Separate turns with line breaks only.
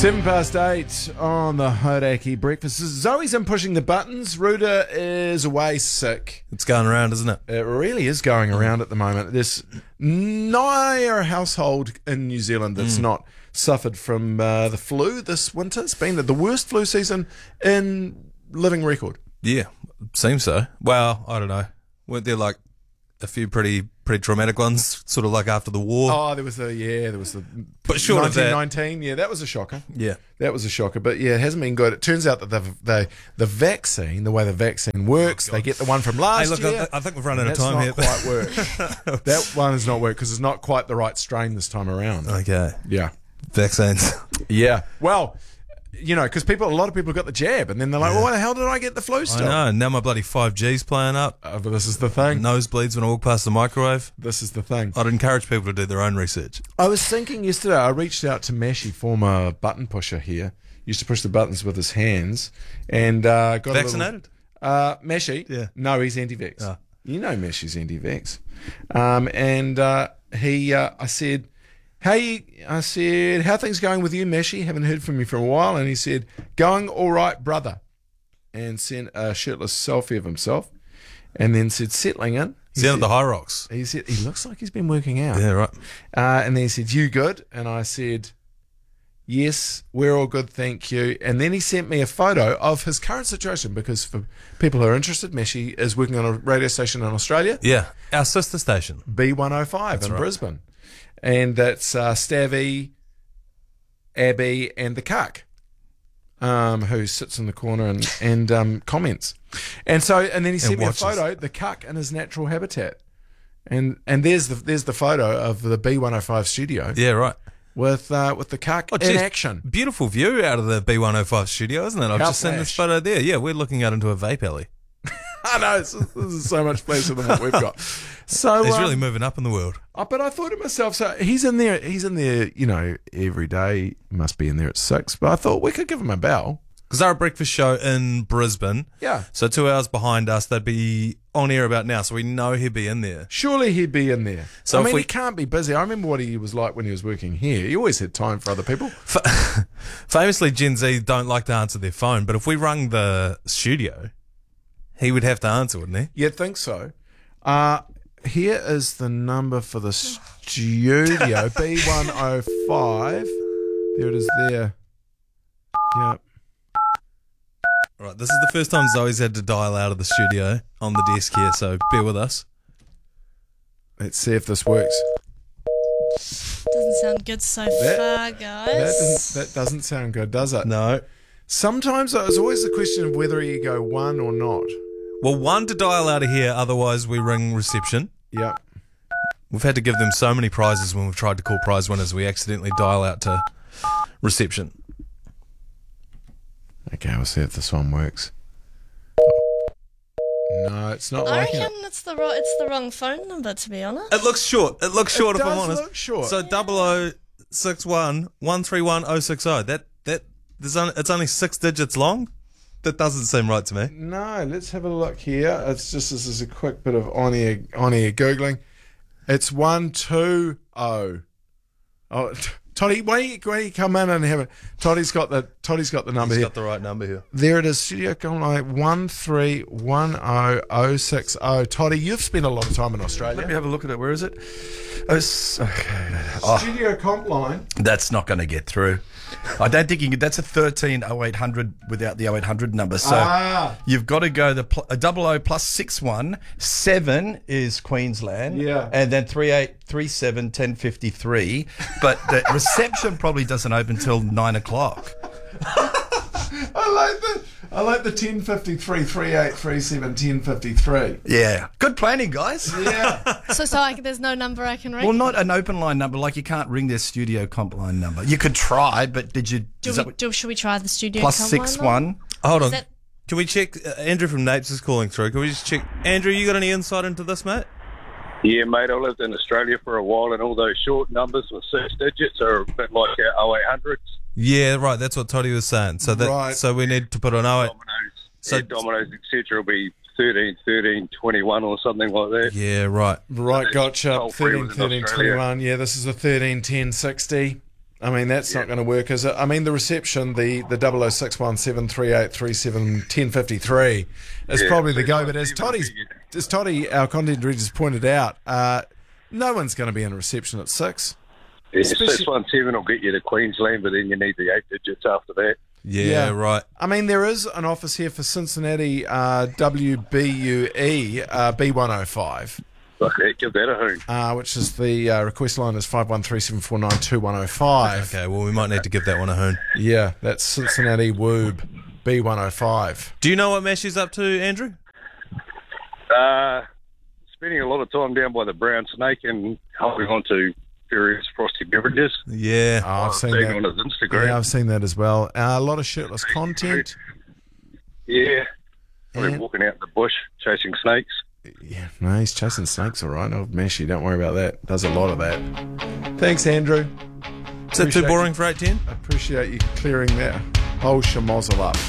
8:07 on the Hodaki Breakfast. Zoe's in pushing the buttons. Ruda is away sick.
It's going around, isn't it?
It really is going around at the moment. There's nigh a household in New Zealand that's not suffered from the flu this winter. It's been the worst flu season in living record.
Yeah, seems so. Well, I don't know. Weren't there like a few pretty traumatic ones, sort of like after the war?
Oh, there was the
But short of that,
1919. Yeah, that was a shocker.
yeah.
That was a shocker, but yeah, it hasn't been good. It turns out that the vaccine, the way the vaccine works, they get the one from last
Hey, look,
year.
I think we've run out of time here.
That's not quite work. That one has not worked because it's not quite the right strain this time around.
Okay,
Yeah,
vaccines.
yeah. Well, you know, because a lot of people got the jab, and then they're like, "Well, why the hell did I get the flu
I
still?"
know. Now my bloody 5G's playing up.
But this is the thing.
Nosebleeds when I walk past the microwave.
This is the thing.
I'd encourage people to do their own research.
I was thinking yesterday. I reached out to Mashi, former button pusher here. Used to push the buttons with his hands, and got
Vaccinated?
Mashi?
Yeah.
No, he's anti-vax.
Oh.
You know Mashi's anti-vax. I said, "Hey," I said, "how are things going with you, Mashi? Haven't heard from you for a while." And he said, "Going all right, brother." And sent a shirtless selfie of himself, and then said, "Settling in."
He's down at the High Rocks.
He said, "He looks like he's been working out."
Yeah, right.
And then he said, "You good?" And I said, "Yes, we're all good, thank you." And then he sent me a photo of his current situation, because for people who are interested, Meshi is working on a radio station in Australia,
Yeah, our sister station.
B105 in
right.
Brisbane. And that's Stavvy, Abby, and the Cuck, who sits in the corner and comments. And then he sent me a
watches.
photo, the Cuck in his natural habitat. And there's the photo of the B105 studio.
Yeah, right.
With the Cuck
Oh,
in
geez,
action.
Beautiful view out of the B105 studio, isn't it? I've
How
just seen this
flash.
photo there. Yeah, we're looking out into a vape alley.
I know, this is so much better than what we've got. So
He's really moving up in the world.
but I thought to myself, so he's in there, you know, every day. He must be in there at 6. But I thought we could give him a bell.
Because they're a breakfast show in Brisbane.
Yeah.
So 2 hours behind us, they'd be on air about now, so we know he'd be in there.
Surely he'd be in there.
So
I
if
mean,
we-
he can't be busy. I remember what he was like when he was working here. He always had time for other people.
Famously, Gen Z don't like to answer their phone, but if we rung the studio, he would have to answer, wouldn't he?
You'd think so. Here is the number for the studio, B105. There it is there. Yep.
All right, this is the first time Zoe's had to dial out of the studio on the desk here, so bear with us.
Let's see if this works.
Doesn't sound good so far, guys.
That doesn't sound good, does it?
No.
Sometimes it's always the question of whether you go one or not.
Well, one to dial out of here, otherwise we ring reception.
Yep.
We've had to give them so many prizes when we've tried to call prize winners, we accidentally dial out to reception.
Okay, we'll see if this one works. No, it's not
I
liking
reckon
it.
it's the wrong phone number, to be honest.
It looks short. It looks short, if I'm
does
honest.
look short.
So 0061 131 060. It's only 6 digits long. That doesn't seem right to me.
No, let's have a look here. It's just, this is a quick bit of on-air Googling. It's 120. Oh, Toddy, why don't you come in and have it? Toddy's got the number
He's
here.
got the right number here.
There it is, studio like 1310060. Toddy, you've spent a lot of time in Australia.
Let me have a look at it. Where is it? Oh, okay.
Studio comp line.
That's not going to get through. I don't think you can. That's a 13 0800 without the 0800 number. So you've got to go a 00 plus 61. 7 is Queensland.
Yeah.
And then 3837 1053. But the reception probably doesn't open till 9 o'clock.
I like the 1053 3837 1053.
Yeah. Good planning, guys.
Yeah.
So there's no number I can ring?
Well, not an open line number. Like you can't ring their studio comp line number. You could try, but did you?
Should we try the studio
plus
comp line
61?
Hold on.
Is that-
Can we check? Andrew from Napes is calling through. Can we just check? Andrew, you got any insight into this, mate?
Yeah, mate, I lived in Australia for a while, and all those short numbers with 6 digits are a bit like our 0800s.
Yeah, right. That's what Toddy was saying. So
Right.
so we need to put an 08.
Dominoes,
So-
Dominoes, etc. will be 13, 13, 21 or something like that.
Yeah, right.
Right, gotcha.
Toll free
13,
was in
13,
Australia.
21. Yeah, this is a 13, 10, 60. I mean, that's not going to work, is it? I mean, the reception, the 00617383711053 is probably the go. But as Toddy, our content readers, pointed out, no one's going to be in reception at 6.
Yeah, 617 will get you to Queensland, but then you need the 8 digits after that.
Yeah, right.
I mean, there is an office here for Cincinnati WBUE B105.
Okay, give that a hoon.
Which is the request line is 5137492105.
Okay, well, we might need to give that one a hoon.
Yeah, that's Cincinnati Woob B105.
Do you know what Mashy's up to, Andrew?
Spending a lot of time down by the Brown Snake and holding on to various frosty beverages.
Yeah.
Oh, I've seen
Seeing
that
on his Instagram.
Yeah, I've seen that as well. A lot of shirtless content.
Yeah. Probably
And-
walking out in the bush, chasing snakes.
Yeah, no, he's chasing snakes, all right. Old Meshy, don't worry about that. Does a lot of that. Thanks, Andrew.
Is that too boring for 810?
Appreciate you clearing that whole schmozzle up.